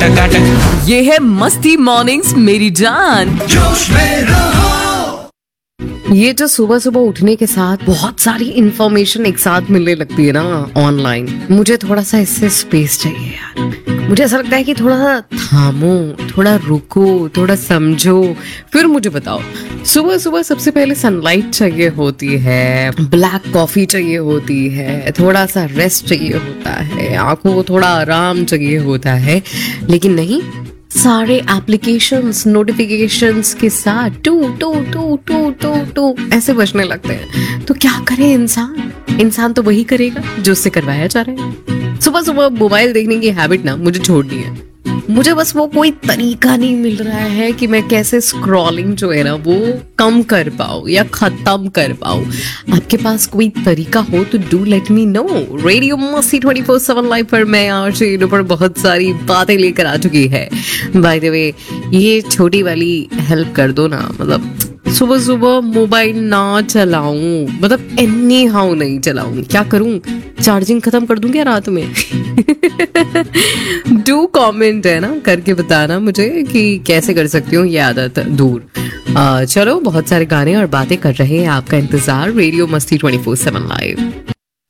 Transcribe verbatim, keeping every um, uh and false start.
ये है मस्ती मॉर्निंग्स मेरी जान। जोश में रहो। ये जो सुबह सुबह उठने के साथ बहुत सारी इंफॉर्मेशन एक साथ मिलने लगती है ना ऑनलाइन, मुझे थोड़ा सा इससे स्पेस चाहिए यार। मुझे ऐसा लगता है कि थोड़ा सा थामो, थोड़ा रुको, थोड़ा समझो, फिर मुझे बताओ। सुबह सुबह सबसे पहले सनलाइट चाहिए होती है, ब्लैक कॉफी चाहिए होती है, थोड़ा सा रेस्ट चाहिए होता है, आंखों को थोड़ा आराम चाहिए होता है, लेकिन नहीं, सारे एप्लीकेशंस नोटिफिकेशंस के साथ to to to to to to ऐसे बजने लगते हैं। तो क्या करे इंसान? इंसान तो वही करेगा जो उससे करवाया जा रहा है। सुबह सुबह मोबाइल देखने की हैबिट ना मुझे छोड़नी है। मुझे बस वो कोई तरीका नहीं मिल रहा है कि मैं कैसे स्क्रॉलिंग जो है ना वो कम कर पाऊँ या खत्म कर पाऊँ। आपके पास कोई तरीका हो तो do let me know. Radio मस्ती ट्वेंटी फोर सेवन लाइव पर मैं आज इन पर बहुत सारी बातें लेकर आ चुकी है। बाय द वे, ये छोटी वाली हेल्प कर दो ना, मतलब सुबह सुबह मोबाइल ना चलाऊं, मतलब एनी हाउ नहीं चलाऊं। क्या करूं? चार्जिंग खत्म कर दूं क्या रात में? डू कमेंट है ना करके बताना मुझे कि कैसे कर सकती हूँ ये आदत दूर। आ, चलो, बहुत सारे गाने और बातें कर रहे हैं आपका इंतजार रेडियो मस्ती ट्वेंटी फोर सेवन लाइव।